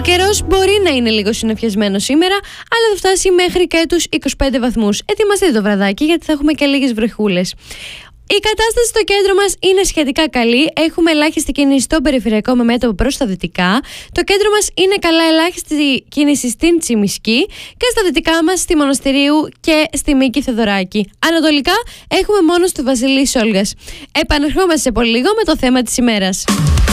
καιρός μπορεί να είναι λίγο συννεφιασμένο σήμερα, αλλά θα φτάσει μέχρι και τους 25 βαθμούς. Ετοιμαστείτε το βραδάκι, γιατί θα έχουμε και λίγες βρεχούλες. Η κατάσταση στο κέντρο μας είναι σχετικά καλή. Έχουμε ελάχιστη κίνηση στο περιφερειακό με μέτωπο προς τα δυτικά. Το κέντρο μας είναι καλά, ελάχιστη κίνηση στην Τσιμισκή και στα δυτικά μας στη Μοναστηρίου και στη Μίκη Θεοδωράκη. Ανατολικά έχουμε μόνο στη Βασιλής Όλγας. Επανερχόμαστε σε πολύ λίγο με το θέμα της ημέρας.